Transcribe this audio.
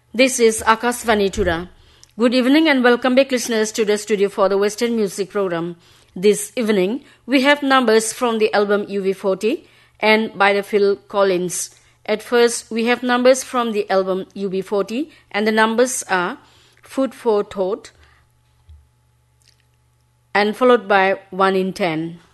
This is Akashvani Tura. Good evening and welcome back listeners to the studio for the Western Music Program. This evening we have numbers from the album UB40 and by the Phil Collins. At first we have numbers from the album UB40 and the numbers are Food for Thought and followed by 1 in 10.